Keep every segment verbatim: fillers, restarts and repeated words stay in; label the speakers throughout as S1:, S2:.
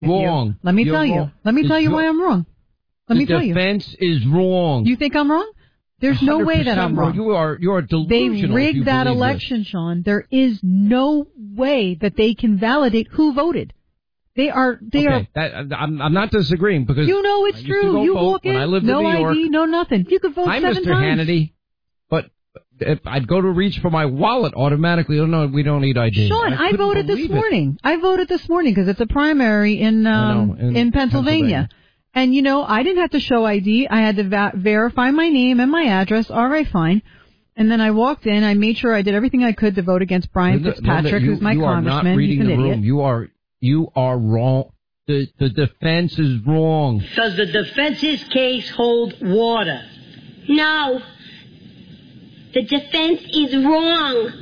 S1: Wrong.
S2: Let me
S1: You're
S2: tell you.
S1: wrong.
S2: Let me
S1: It's
S2: tell you why
S1: wrong.
S2: I'm wrong. Let
S1: the
S2: me tell you.
S1: The defense is wrong.
S2: You think I'm wrong? There's no way that I'm wrong.
S1: You are, you are delusional.
S2: They rigged that election,
S1: this.
S2: Sean. There is no way that they can validate who voted. They are, they
S1: okay,
S2: are.
S1: That, I'm, I'm not disagreeing because
S2: you know it's true. You walk in,
S1: when I lived
S2: no
S1: in New York.
S2: I D, no nothing. You could vote
S1: I'm
S2: seven
S1: Mister
S2: times.
S1: Hannity, but if I'd go to reach for my wallet automatically. Oh no, we don't need I D.
S2: Sean, I, I voted this morning.
S1: It.
S2: I voted this morning because it's a primary in um
S1: know, in,
S2: in Pennsylvania.
S1: Pennsylvania.
S2: And you know, I didn't have to show I D. I had to va- verify my name and my address. All right, fine. And then I walked in. I made sure I did everything I could to vote against Brian
S1: Linda,
S2: Fitzpatrick,
S1: Linda, you,
S2: who's my
S1: you
S2: congressman.
S1: Are not reading
S2: He's an
S1: the
S2: idiot.
S1: room. You are you are wrong. The the defense is wrong.
S3: Does the defense's case hold water?
S4: No. The defense is wrong.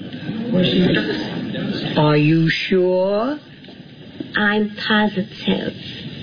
S3: Are you sure?
S4: I'm positive.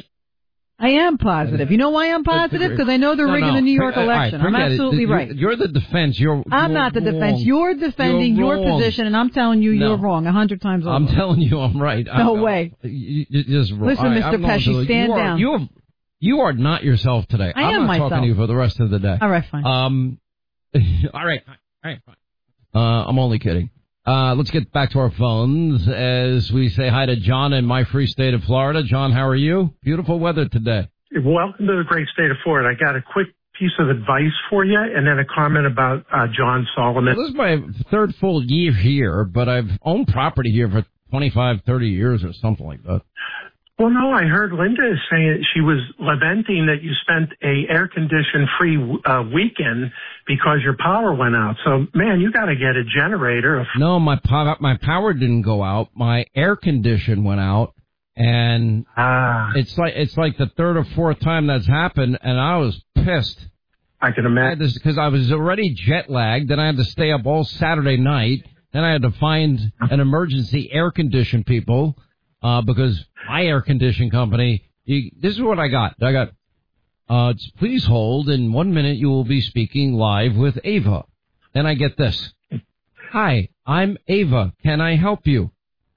S2: I am positive. You know why I'm positive? Because I know they're
S1: no,
S2: rigging
S1: no.
S2: the New York
S1: All
S2: election.
S1: right,
S2: I'm absolutely
S1: it.
S2: right.
S1: You're the defense. You're.
S2: I'm
S1: you're
S2: not the
S1: wrong.
S2: defense. You're defending
S1: you're
S2: your position, and I'm telling you
S1: no.
S2: you're wrong a hundred times over.
S1: I'm telling you I'm right.
S2: No
S1: I'm,
S2: way.
S1: You, you're just wrong.
S2: Listen,
S1: right,
S2: Mister
S1: I'm
S2: Pesci,
S1: to,
S2: stand
S1: you are,
S2: down.
S1: You are, you are not yourself today.
S2: I
S1: I'm
S2: am
S1: not
S2: myself.
S1: talking to you for the rest of the day.
S2: All right, fine.
S1: Um. all right. All right. Fine. Uh, I'm only kidding. Uh, let's get back to our phones as we say hi to John in my free state of Florida. John, how are you? Beautiful weather today.
S5: Welcome to the great state of Florida. I got a quick piece of advice for you and then a comment about uh, John Solomon.
S1: Well, this is my third full year here, but I've owned property here for twenty-five, thirty years or something like that.
S5: Well, no, I heard Linda saying she was lamenting that you spent a air-conditioned free uh, weekend because your power went out. So, man, you got to get a generator.
S1: No, my power, my power didn't go out. My air condition went out, and
S5: ah.
S1: it's like it's like the third or fourth time that's happened, and I was pissed.
S5: I can imagine.
S1: Because I, I was already jet lagged, then I had to stay up all Saturday night. Then I had to find an emergency air condition people. Uh, because my air condition company, you, this is what I got. I got, uh, it's, please hold. In one minute, you will be speaking live with Ava. Then I get this. Hi, I'm Ava. Can I help you?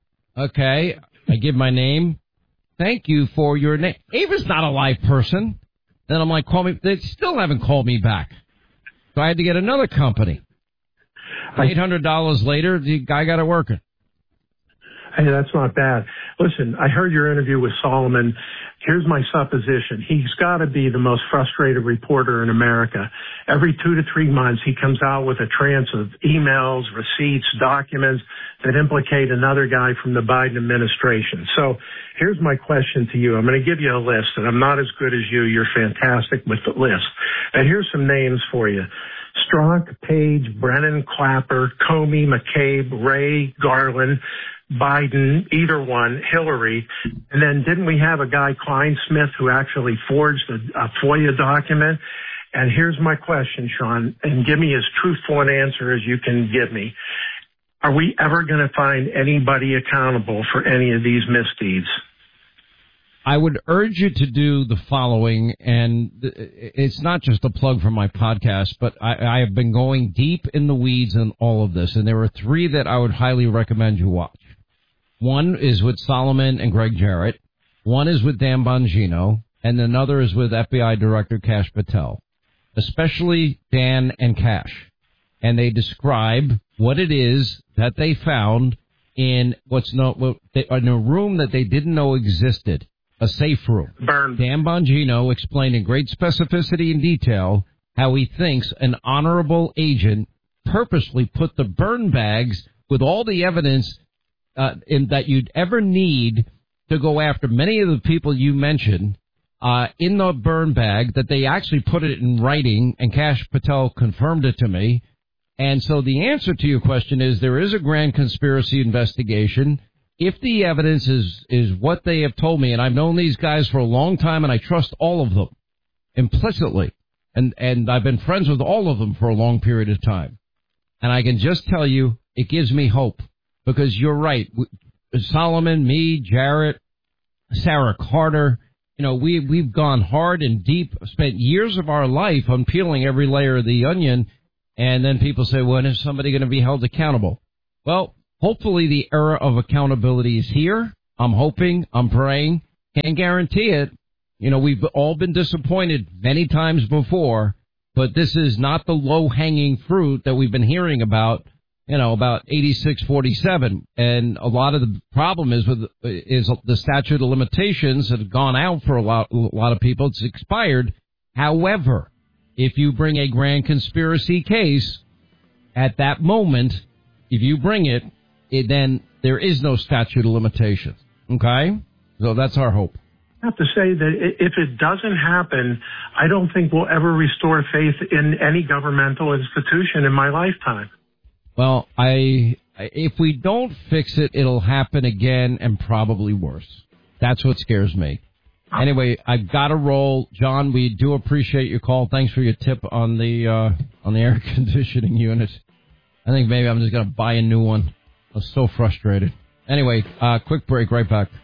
S1: Okay. I give my name. Thank you for your name. Ava's not a live person. Then I'm like, call me. They still haven't called me back. So I had to get another company. eight hundred dollars later, the guy got it working.
S5: Hey, that's not bad. Listen, I heard your interview with Solomon. Here's my supposition. He's got to be the most frustrated reporter in America. Every two to three months, he comes out with a trance of emails, receipts, documents that implicate another guy from the Biden administration. So here's my question to you. I'm going to give you a list, and I'm not as good as you. You're fantastic with the list. And here's some names for you. Strunk, Page, Brennan, Clapper, Comey, McCabe, Ray, Garland, Biden, either one, Hillary. And then didn't we have a guy, Kleinsmith, who actually forged a, a FOIA document? And here's my question, Sean, and give me as truthful an answer as you can give me. Are we ever going to find anybody accountable for any of these misdeeds?
S1: I would urge you to do the following, and it's not just a plug for my podcast, but I, I have been going deep in the weeds in all of this, and there are three that I would highly recommend you watch. One is with Solomon and Greg Jarrett. One is with Dan Bongino, and another is with F B I Director Kash Patel, especially Dan and Kash. And they describe what it is that they found in what's no, in a room that they didn't know existed. A safe room.
S5: Burn.
S1: Dan Bongino explained in great specificity and detail how he thinks an honorable agent purposely put the burn bags with all the evidence uh, in, that you'd ever need to go after many of the people you mentioned uh, in the burn bag, that they actually put it in writing, and Kash Patel confirmed it to me. And so the answer to your question is there is a grand conspiracy investigation. If the evidence is, is what they have told me, and I've known these guys for a long time, and I trust all of them implicitly, and, and I've been friends with all of them for a long period of time, and I can just tell you it gives me hope, because you're right. Solomon, me, Jarrett, Sarah Carter, you know, we, we've gone hard and deep, spent years of our life on peeling every layer of the onion, and then people say, when is somebody going to be held accountable? Well, hopefully the era of accountability is here. I'm hoping, I'm praying, Can't guarantee it. You know, we've all been disappointed many times before, but this is not the low-hanging fruit that we've been hearing about, you know, about eighty-six forty-seven. And a lot of the problem is with is the statute of limitations that have gone out for a lot, a lot of people. It's expired. However, if you bring a grand conspiracy case at that moment, if you bring it, it then there is no statute of limitations. Okay? So that's our hope.
S5: I have to say that if it doesn't happen, I don't think we'll ever restore faith in any governmental institution in my lifetime.
S1: Well, I if we don't fix it, it'll happen again and probably worse. That's what scares me. Anyway, I've got to roll. John, we do appreciate your call. Thanks for your tip on the uh, on the air conditioning unit. I think maybe I'm just going to buy a new one. I'm so frustrated. Anyway, uh, quick break, right back.